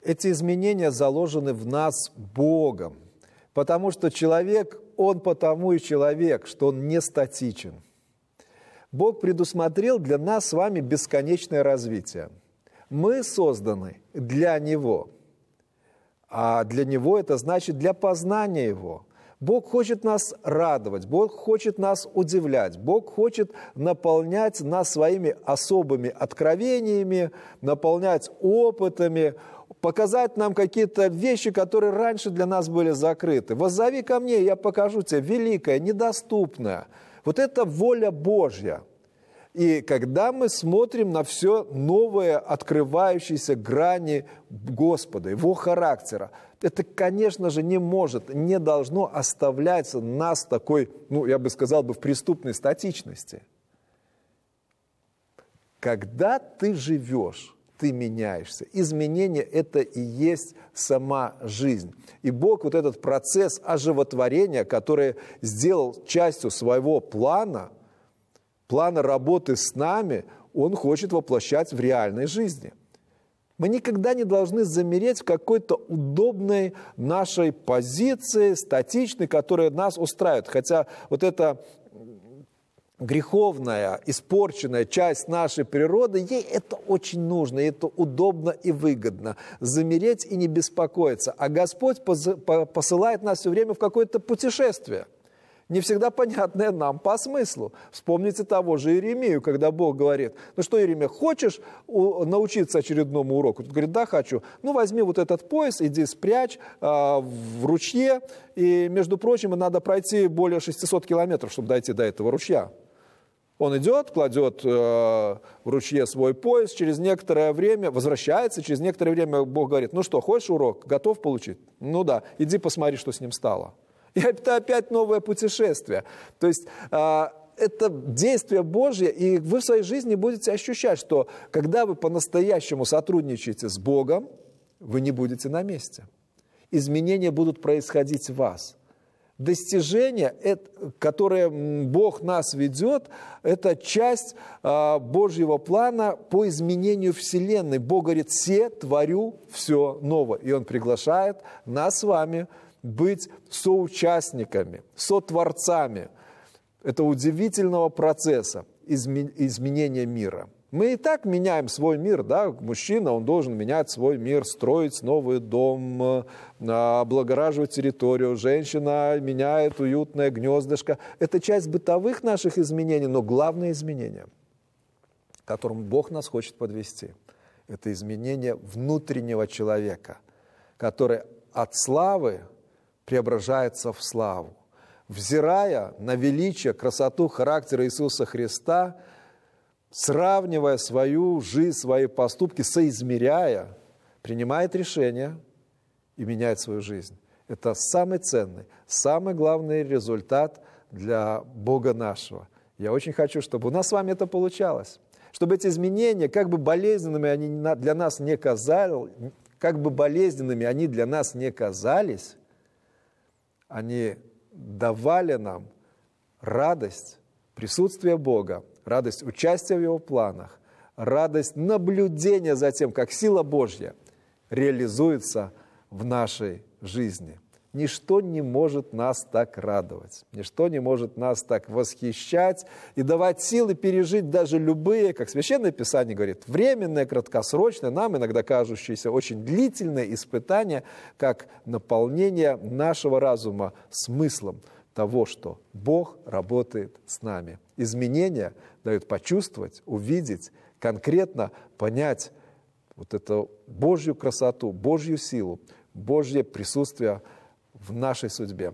Эти изменения заложены в нас Богом, потому что человек, он потому и человек, что он не статичен. Бог предусмотрел для нас с вами бесконечное развитие. Мы созданы для Него, а для Него это значит для познания Его. Бог хочет нас радовать, Бог хочет нас удивлять, Бог хочет наполнять нас своими особыми откровениями, наполнять опытами, показать нам какие-то вещи, которые раньше для нас были закрыты. «Воззови ко мне, я покажу тебе великое, недоступное». Вот это воля Божья. И когда мы смотрим на все новые открывающиеся грани Господа, Его характера, это, конечно же, не должно оставлять нас такой, я бы сказал, в преступной статичности. Когда ты живешь, ты меняешься. Изменение – это и есть сама жизнь. И Бог вот этот процесс оживотворения, который сделал частью своего плана работы с нами, Он хочет воплощать в реальной жизни. Мы никогда не должны замереть в какой-то удобной нашей позиции, статичной, которая нас устраивает. Хотя вот эта греховная, испорченная часть нашей природы, ей это очень нужно, ей это удобно и выгодно. Замереть и не беспокоиться. А Господь посылает нас все время в какое-то путешествие. Не всегда понятное нам по смыслу. Вспомните того же Иеремию, когда Бог говорит: ну что, Иеремия, хочешь научиться очередному уроку? Он говорит: да, хочу. Ну возьми вот этот пояс, иди спрячь в ручье, и, между прочим, надо пройти более 600 километров, чтобы дойти до этого ручья. Он идет, кладет в ручье свой пояс, через некоторое время возвращается, через некоторое время Бог говорит: ну что, хочешь урок, готов получить? Ну да, иди посмотри, что с ним стало. И это опять новое путешествие. То есть это действие Божье, и вы в своей жизни будете ощущать, что когда вы по-настоящему сотрудничаете с Богом, вы не будете на месте. Изменения будут происходить в вас. Достижения, которые Бог нас ведет, это часть Божьего плана по изменению Вселенной. Бог говорит: «Се творю все новое». И Он приглашает нас с вами быть соучастниками, сотворцами этого удивительного процесса изменения мира. Мы и так меняем свой мир, да? Мужчина, он должен менять свой мир, строить новый дом, облагораживать территорию. Женщина меняет уютное гнездышко. Это часть бытовых наших изменений, но главное изменение, к которому Бог нас хочет подвести, это изменение внутреннего человека, который от славы преображается в славу. Взирая на величие, красоту характера Иисуса Христа, сравнивая свою жизнь, свои поступки, соизмеряя, принимает решение и меняет свою жизнь. Это самый ценный, самый главный результат для Бога нашего. Я очень хочу, чтобы у нас с вами это получалось. Чтобы эти изменения, как бы болезненными они для нас не казались, они давали нам радость присутствия Бога, радость участия в Его планах, радость наблюдения за тем, как сила Божья реализуется в нашей жизни. Ничто не может нас так радовать, ничто не может нас так восхищать и давать силы пережить даже любые, как Священное Писание говорит, временные, краткосрочные, нам иногда кажущиеся очень длительные испытания, как наполнение нашего разума смыслом того, что Бог работает с нами. Изменения дают почувствовать, увидеть, конкретно понять вот эту Божью красоту, Божью силу, Божье присутствие в нашей судьбе.